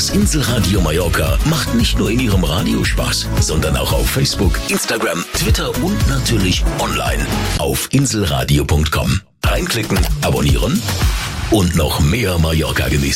Das Inselradio Mallorca macht nicht nur in Ihrem Radio Spaß, sondern auch auf Facebook, Instagram, Twitter und natürlich online auf inselradio.com. Reinklicken, abonnieren und noch mehr Mallorca genießen.